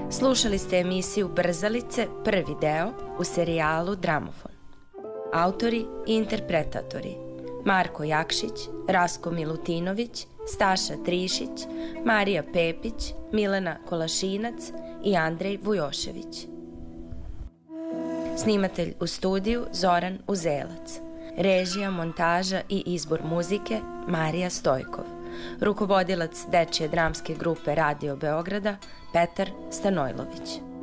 Slušali ste emisiju Brzalice, prvi deo u serijalu Dramofon. Autori i interpretatori: Marko Jakšić, Rasko Milutinović, Staša Trišić, Marija Pepić, Milena Kolašinac i Andrej Vujošević. Snimatelj u studiju Zoran Uzelac. Režija, montaža i izbor muzike Marija Stojkov. Rukovodilac Dečje dramske grupe Radio Beograda Petar Stanojlović.